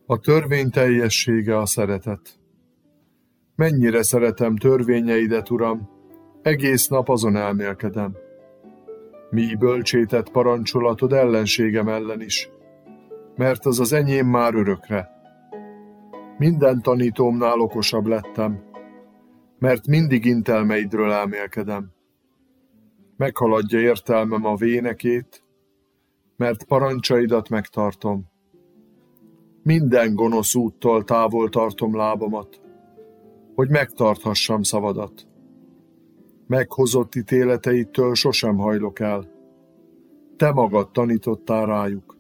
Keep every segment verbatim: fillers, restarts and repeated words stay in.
A törvény teljessége a szeretet. Mennyire szeretem törvényeidet, Uram, egész nap azon elmélkedem. Mi bölcsétett parancsolatod ellenségem ellen is, mert az az enyém már örökre. Minden tanítómnál okosabb lettem, mert mindig intelmeidről elmélkedem. Meghaladja értelmem a vénekét, mert parancsaidat megtartom. Minden gonosz úttól távol tartom lábamat, hogy megtarthassam szavadat. Meghozott ítéleteitől sosem hajlok el. Te magad tanítottál rájuk.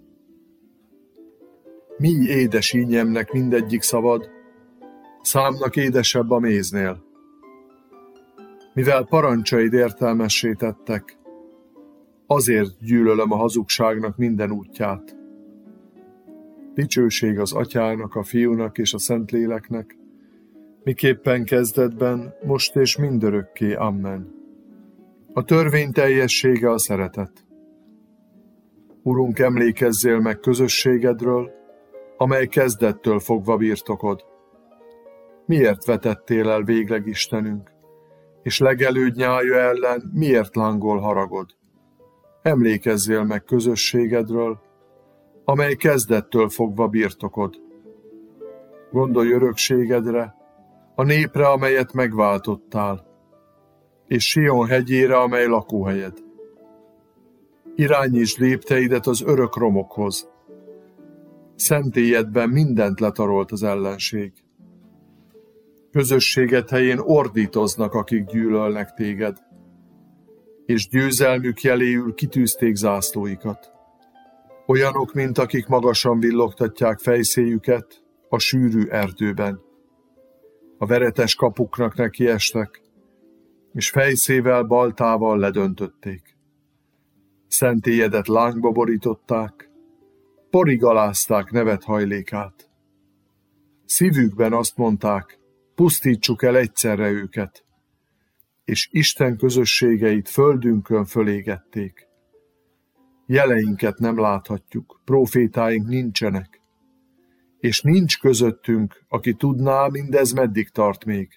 Mi édes ínyemnek mindegyik szavad, számnak édesebb a méznél. Mivel parancsaid értelmessé tettek, azért gyűlölöm a hazugságnak minden útját. Dicsőség az Atyának, a Fiúnak és a Szentléleknek, miképpen kezdetben, most és mindörökké. Amen. A törvény teljessége a szeretet. Urunk, emlékezzél meg közösségedről, amely kezdettől fogva birtokod. Miért vetettél el végleg Istenünk, és legelőd nyája ellen miért lángol haragod? Emlékezzél meg közösségedről, amely kezdettől fogva birtokod. Gondolj örökségedre, a népre, amelyet megváltottál, és Sion hegyére, amely lakóhelyed. Irányítsd lépteidet az örök romokhoz. Szentélyedben mindent letarolt az ellenség. Közösséged helyén ordítoznak, akik gyűlölnek téged, és győzelmük jeléül kitűzték zászlóikat. Olyanok, mint akik magasan villogtatják fejszéjüket a sűrű erdőben. A veretes kapuknak nekiestek, és fejszével baltával ledöntötték. Szentélyedet lángba borították, porig alázták nevet hajlékát. Szívükben azt mondták, pusztítsuk el egyszerre őket, és Isten közösségeit földünkön fölégették. Jeleinket nem láthatjuk, prófétáink nincsenek, és nincs közöttünk, aki tudná, mindez meddig tart még.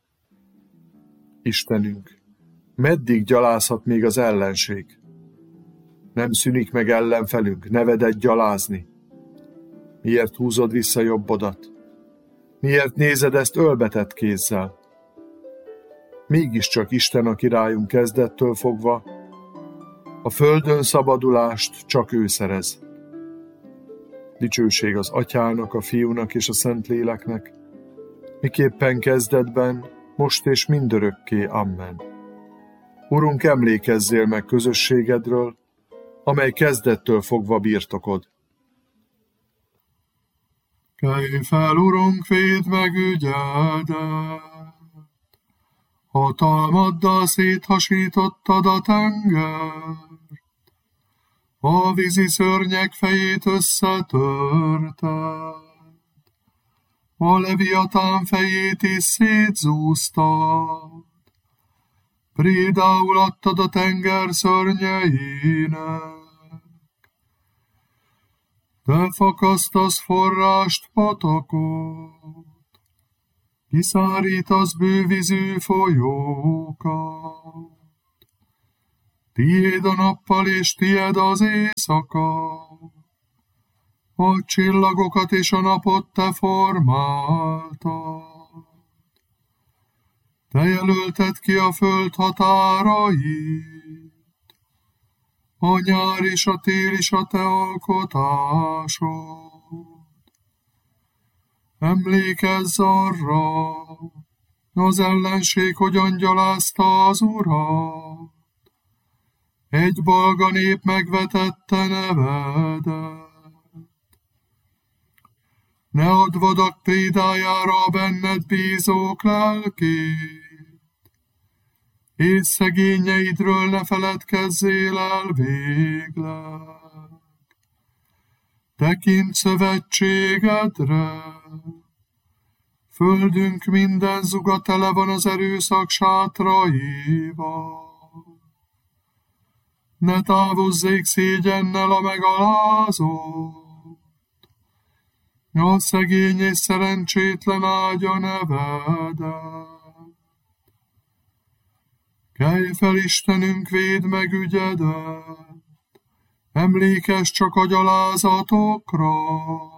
Istenünk, meddig gyalázhat még az ellenség? Nem szűnik meg ellenfelünk, nevedet gyalázni? Miért húzod vissza jobbodat? Miért nézed ezt ölbetett kézzel? Mégiscsak Isten a királyunk kezdettől fogva, a földön szabadulást csak ő szerez. Dicsőség az Atyának, a Fiúnak és a Szentléleknek, miképpen kezdetben, most és mindörökké. Amen. Urunk, emlékezzél meg közösségedről, amely kezdettől fogva birtokod. Kelj fel, Urunk, védd meg ügyedet! Hatalmaddal széthasítottad a tengert, a vízi szörnyek fejét összetörted, a leviatán fejét is szétzúztad, prédául adtad a tenger szörnyeinek. Te fakasztasz forrást, patakot, kiszárítasz bővízű folyókat. Tiéd a nappal és tiéd az éjszaka, a csillagokat és a napot te formáltad. Te jelölted ki a föld határait, a nyár és a tél is a te alkotásod. Emlékezz arra, az ellenség hogyan gyalázta az Urat. Egy balga nép megvetette nevedet. Ne add vadak prédájára a benned bízók lelkét, és szegényeidről ne feledkezzél el végleg. Tekint szövetségedre, földünk minden zuga tele van az erőszak sátraival. Ne távozzék szégyennel a megalázót, a szegény és szerencsétlen áldja nevedet. Kelj fel, Istenünk, védd meg ügyedet, emlékezz csak a gyalázatokra.